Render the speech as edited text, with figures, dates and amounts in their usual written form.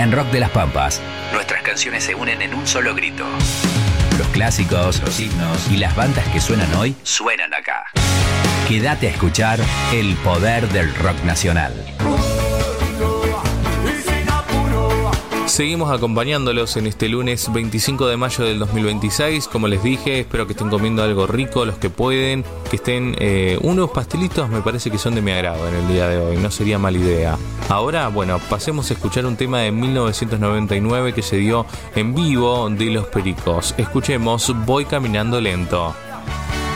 En Rock de las Pampas, nuestras canciones se unen en un solo grito. Los clásicos, los himnos y las bandas que suenan hoy suenan acá. Quédate a escuchar el poder del rock nacional. Seguimos acompañándolos en este lunes 25 de mayo del 2026. Como les dije, espero que estén comiendo algo rico, los que pueden, que estén unos pastelitos, me parece que son de mi agrado en el día de hoy, no sería mala idea. Ahora, bueno, pasemos a escuchar un tema de 1999 que se dio en vivo de Los Pericos. Escuchemos Voy Caminando Lento.